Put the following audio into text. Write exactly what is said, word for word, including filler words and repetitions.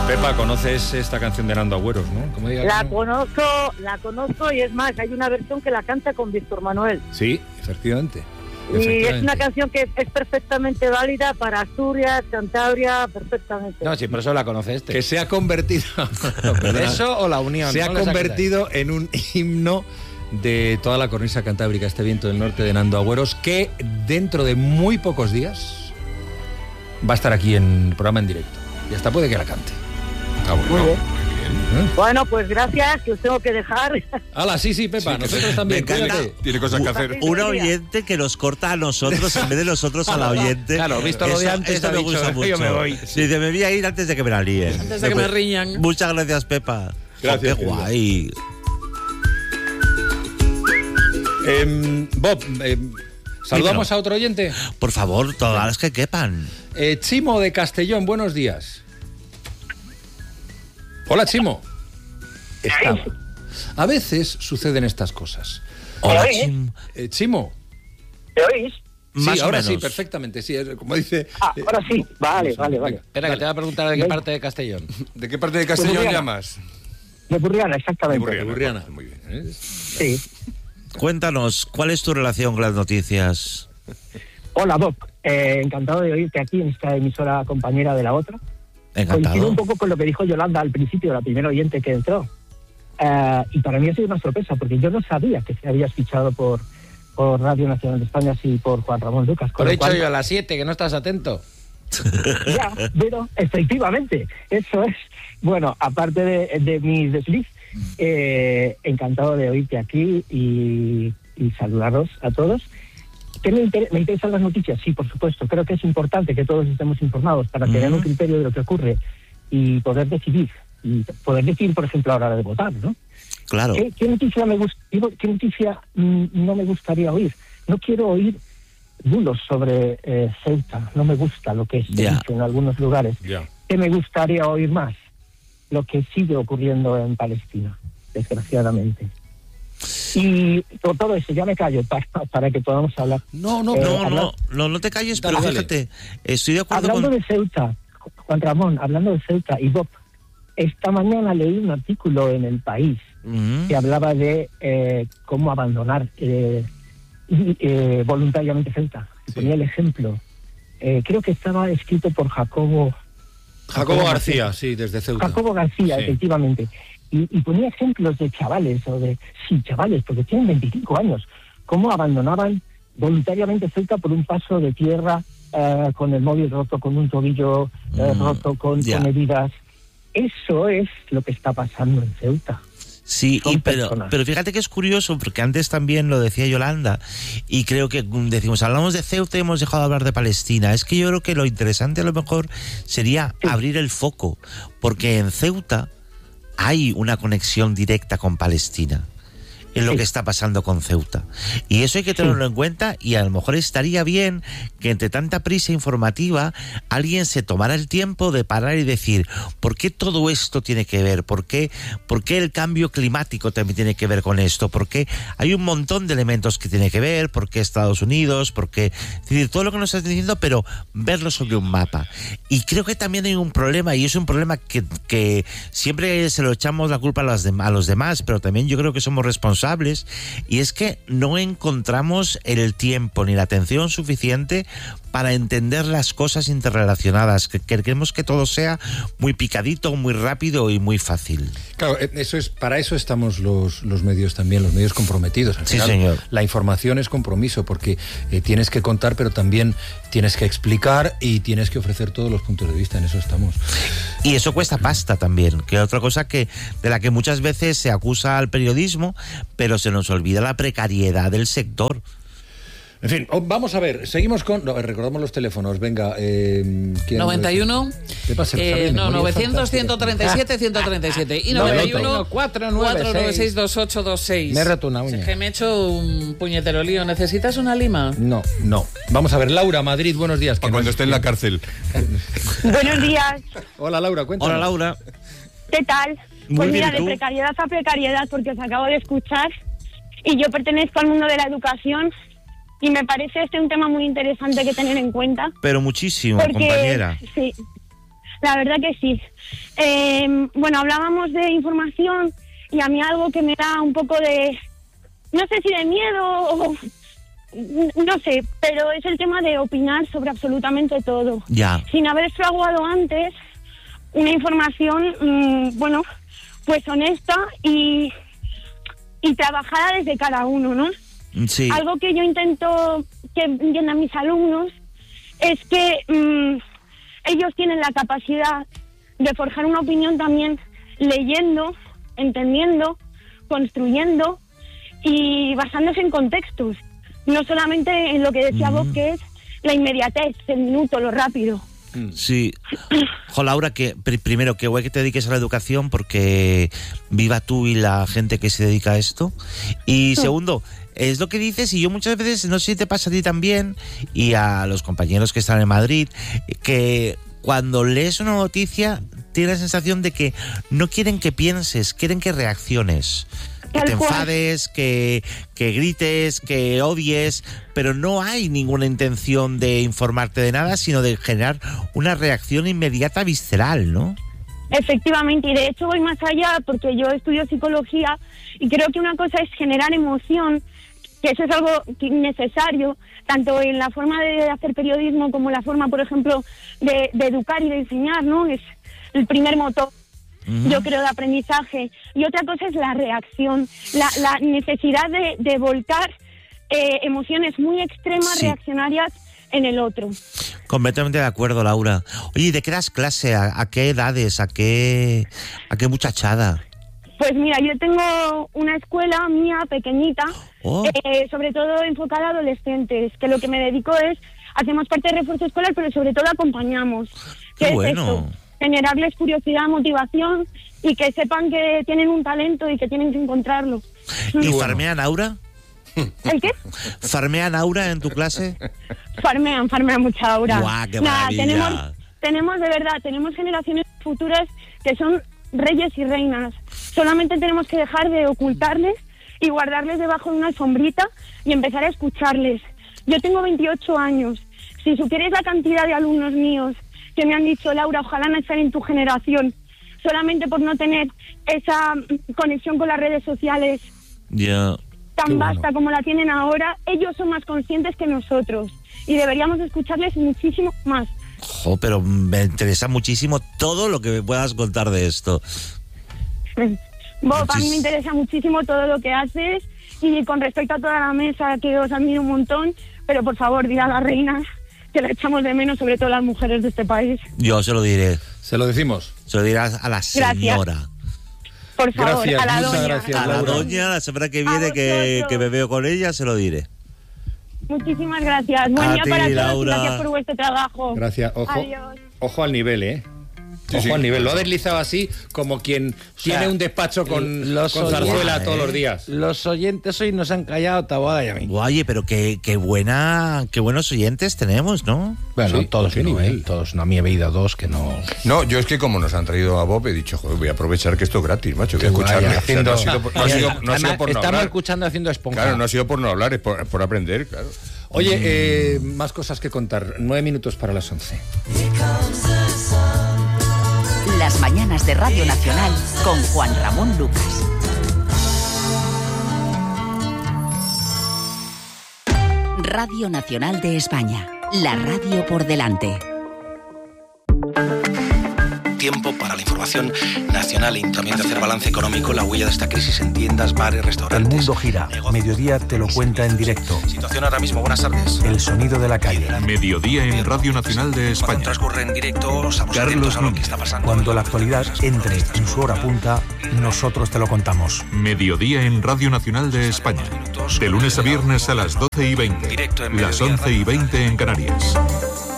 Pepa, ¿conoces esta canción de Nando Agüeros, no? Como diga, La ¿no? conozco, la conozco y es más, hay una versión que la canta con Víctor Manuel. Sí, efectivamente. Y efectivamente. es una canción que es perfectamente válida para Asturias, Cantabria, perfectamente. No, sí, por eso la conoce este. Que se ha convertido... No, perdona. ¿Eso o la unión? Se ha ¿Cuál es la convertido en un himno de toda la cornisa cantábrica, este viento del norte de Nando Agüeros, que dentro de muy pocos días va a estar aquí en el programa en directo. Y hasta puede que la cante. Ah, bueno, Muy bien. muy bien. ¿Eh? Bueno, pues gracias, que os tengo que dejar. Hala, sí, sí, Pepa, Sí, que nosotros se- también. me encanta. cuídate. Tiene cosas que hacer. Un oyente que nos corta a nosotros en vez de nosotros a la oyente. Claro, visto lo de Eso- antes, esto ha me dicho, gusta yo mucho. me voy. Dice, me voy a ir antes de que me la líen. Antes de que me riñan. Muchas gracias, Pepa. Gracias, Oh, qué guay. Eh, Bob, eh, saludamos Dímelo. a otro oyente. Por favor, todas las que quepan. Eh, Chimo de Castellón, buenos días. Hola, Chimo. Estaba. A veces suceden estas cosas. Hola, oís? Chim. Eh, Chimo. ¿Me oís? Más sí, o ahora menos. sí, perfectamente. Sí, es como dice. Ah, eh, ahora sí. Vale, vale, vale. Espera, que te voy a preguntar de qué parte de Castellón. ¿De qué parte de Castellón Burriana. llamas? De Burriana, De exactamente. Burriana. Burriana. Muy bien. ¿eh? Sí. Cuéntanos, ¿cuál es tu relación con las noticias? Hola, Bob. Eh, encantado de oírte aquí en esta emisora compañera de la otra. Coincido Encantado. un poco con lo que dijo Yolanda al principio, la primera oyente que entró. Eh, y para mí ha sido una sorpresa, porque yo no sabía que se había fichado por, por Radio Nacional de España, sí, por Juan Ramón Lucas. Por Con he lo dicho cual, yo a las siete, que no estás atento. ya, pero efectivamente, eso es. Bueno, aparte de, de mi desliz, eh, encantado de oírte aquí y, y saludaros a todos. ¿Qué me, inter- me interesan las noticias? Sí, por supuesto. Creo que es importante que todos estemos informados para tener un criterio de lo que ocurre y poder decidir. Y poder decidir, por ejemplo, a la hora de votar, ¿no? Claro. ¿Qué, qué noticia, me gust- digo, ¿Qué noticia mm, no me gustaría oír? No quiero oír bulos sobre eh, Ceuta. No me gusta lo que se Ya. dice en algunos lugares. Ya. ¿Qué me gustaría oír más? Lo que sigue ocurriendo en Palestina, desgraciadamente. Y por todo eso, ya me callo para, para que podamos hablar. No, no, Eh, No, habla- no, no, no te calles, Dale, pero dale. fíjate, estoy de acuerdo Hablando con... de Ceuta, Juan Ramón, hablando de Ceuta y Bob, esta mañana leí un artículo en El País Mm. que hablaba de eh, cómo abandonar eh, y, eh, voluntariamente Ceuta. Y Sí. ponía el ejemplo. Eh, creo que estaba escrito por Jacobo... Jacobo García, sí, desde Ceuta. Jacobo García, Sí. efectivamente. Y, y ponía ejemplos de chavales, o de... Sí, chavales, porque tienen veinticinco años. Cómo abandonaban voluntariamente Ceuta por un paso de tierra eh, con el móvil roto, con un tobillo eh, Mm, roto, con, ya. con heridas. Eso es lo que está pasando en Ceuta. Sí, Son y pero, personas. pero fíjate que es curioso, porque antes también lo decía Yolanda, y creo que mm, decimos, hablamos de Ceuta y hemos dejado de hablar de Palestina. Es que yo creo que lo interesante a lo mejor sería Sí. abrir el foco, porque en Ceuta hay una conexión directa con Palestina, en lo Sí. que está pasando con Ceuta. Y eso hay que tenerlo en cuenta, y a lo mejor estaría bien que entre tanta prisa informativa alguien se tomara el tiempo de parar y decir, ¿por qué todo esto tiene que ver? ¿Por qué, por qué el cambio climático también tiene que ver con esto? ¿Por qué hay un montón de elementos que tiene que ver? ¿Por qué Estados Unidos? ¿Por qué? Es decir, todo lo que nos estás diciendo, pero verlo sobre un mapa. Y creo que también hay un problema, y es un problema que, que siempre se lo echamos la culpa a los, dem- a los demás, pero también yo creo que somos responsables, y es que no encontramos el tiempo ni la atención suficiente para entender las cosas interrelacionadas, que que queremos que todo sea muy picadito, muy rápido y muy fácil. Claro, eh, eso es, para eso estamos los, los medios también, los medios comprometidos. Al Sí, final, señor. La información es compromiso, porque eh, tienes que contar, pero también tienes que explicar y tienes que ofrecer todos los puntos de vista. En eso estamos. Y eso cuesta pasta también, que es otra cosa que de la que muchas veces se acusa al periodismo, pero se nos olvida la precariedad del sector. En fin, oh, vamos a ver, seguimos con... No, recordamos los teléfonos, venga. Eh, ¿quién- noventa y uno, ¿Qué pasa? eh, no, novecientos, ciento treinta y siete, ciento treinta y siete. Y noventa y uno, cuatro cuatro nueve seis, dos ocho dos seis. Me he roto una uña. Es que me he hecho un puñetero lío. ¿Necesitas una lima? No, no. Vamos a ver, Laura, Madrid, buenos días. Para que cuando nos- esté en la cárcel. Buenos días, Hola, Laura, cuéntanos. Hola, Laura. ¿qué tal? Muy Pues bien, mira, ¿y de tú? precariedad a precariedad, porque os acabo de escuchar y yo pertenezco al mundo de la educación y me parece este un tema muy interesante que tener en cuenta. Pero muchísimo, Porque, compañera. sí, la verdad que sí. Eh, bueno, hablábamos de información y a mí algo que me da un poco de, no sé si de miedo o no sé, pero es el tema de opinar sobre absolutamente todo. Ya. Sin haber fraguado antes una información, mmm, bueno, pues honesta y, y trabajada desde cada uno, ¿no? Sí. Algo que yo intento que entiendan mis alumnos es que mmm, ellos tienen la capacidad de forjar una opinión también leyendo, entendiendo, construyendo y basándose en contextos. No solamente en lo que decía mm. Bob, que es la inmediatez, el minuto, lo rápido. Sí. Jo, Laura, que pr- primero, que guay que te dediques a la educación, porque viva tú y la gente que se dedica a esto. Y segundo, es lo que dices, y yo muchas veces, no sé si te pasa a ti también, y a los compañeros que están en Madrid, que cuando lees una noticia tienes la sensación de que no quieren que pienses, quieren que reacciones. Que te enfades, que, que grites, que odies, pero no hay ninguna intención de informarte de nada, sino de generar una reacción inmediata visceral, ¿no? Efectivamente, y de hecho voy más allá porque yo estudio psicología y creo que una cosa es generar emoción, que eso es algo necesario, tanto en la forma de hacer periodismo como la forma, por ejemplo, de, de educar y de enseñar, ¿no? Es el primer motor. Uh-huh. Yo creo de aprendizaje. Y otra cosa es la reacción, la, la necesidad de, de volcar eh, emociones muy extremas, sí. reaccionarias en el otro. Completamente de acuerdo, Laura. Oye, ¿de qué das clase? ¿A, a qué edades? ¿A qué, a qué muchachada? Pues mira, yo tengo una escuela mía pequeñita, oh. eh, sobre todo enfocada a adolescentes, que lo que me dedico es, hacemos parte de refuerzo escolar, pero sobre todo acompañamos. ¡Qué ¿Qué bueno! Es esto? Generarles curiosidad, motivación y que sepan que tienen un talento y que tienen que encontrarlo. ¿Y farmean Aura? ¿El qué? ¿Farmean Aura en tu clase? Farmean, farmean mucha Aura. ¡Guau, qué Nada, maravilla! tenemos, tenemos de verdad, tenemos generaciones futuras que son reyes y reinas. Solamente tenemos que dejar de ocultarles y guardarles debajo de una sombrita y empezar a escucharles. Yo tengo veintiocho años. Si supierais la cantidad de alumnos míos que me han dicho, Laura, ojalá no estar en tu generación, solamente por no tener esa conexión con las redes sociales yeah. tan vasta bueno. como la tienen ahora, ellos son más conscientes que nosotros y deberíamos escucharles muchísimo más. Jo, pero me interesa muchísimo todo lo que me puedas contar de esto. Bob, a mí me interesa muchísimo todo lo que haces y con respecto a toda la mesa, que os admiro un montón, pero por favor, di a la reina que la echamos de menos, sobre todo las mujeres de este país. Yo se lo diré. ¿Se lo decimos? Se lo dirás a la señora. Gracias. Por favor, gracias, a la muchas doña. gracias, a la doña, la semana que viene que, que me veo con ella, se lo diré. Muchísimas gracias. Buen a día ti, para todos Laura. y gracias por vuestro trabajo. Gracias. Ojo, Adiós. ojo al nivel, ¿eh? Sí, Ojo sí. al nivel. Lo ha deslizado así como quien sea, tiene un despacho con, los con oyentes, zarzuela ¿eh? todos los días. Los oyentes hoy nos han callado Taboada y a mí. Oye, pero qué, qué buena, qué buenos oyentes tenemos, ¿no? Bueno, Sí, todos ¿qué no, nivel? ¿eh? Todos no. A mí he oído dos que no... No, yo es que como nos han traído a Bob, he dicho, joder, voy a aprovechar que esto es gratis, macho, voy a Qué guay, escucharle. haciendo- O sea, no ha sido por no, ha sido- no ha sido Además, por no estamos hablar. escuchando haciendo esponja. Claro, no ha sido por no hablar, es por, es por aprender, claro. Oye, eh, más cosas que contar. Nueve minutos para las once. Las mañanas de Radio Nacional con Juan Ramón Lucas. Radio Nacional de España. La radio por delante. Tiempo para la información nacional y también de hacer balance económico, la huella de esta crisis en tiendas, bares, restaurantes. El mundo gira. Mediodía te lo cuenta en directo. Situación ahora mismo, buenas tardes. El sonido de la calle. Mediodía en Radio Nacional de Cuando España. transcurre en directo, estamos Carlos atentos a lo que Núñez. está pasando. Cuando la actualidad entre en su hora punta, nosotros te lo contamos. Mediodía en Radio Nacional de España. De lunes a viernes a las doce y veinte. Directo en Las Mediodía once y veinte en Canarias.